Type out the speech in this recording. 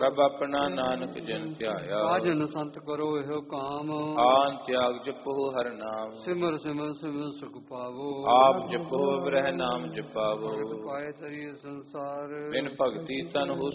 ਪ੍ਰਭ ਆਪਣਾ ਨਾਨਕ ਜਨ ਧਿਆਇਆ। ਸਾਜਨ ਸੰਤ ਕਰੋ ਇਹੋ ਕਾਮ, ਆਨ ਤਿਆਗ ਜਪੋ ਹਰ ਨਾਮ। ਸਿਮਰ ਸਿਮਰ ਸਿਮਰ ਸੁਖ ਪਾਵੋ, ਆਪ ਜਪੋ ਬ੍ਰਹਿ ਨਾਮ ਜਪਾਵੋ। ਭਗਤ ਪਾਏ ਤਰੀਏ ਸੰਸਾਰ, ਬਿਨ ਭਗਤੀ ਤਨ ਹੋ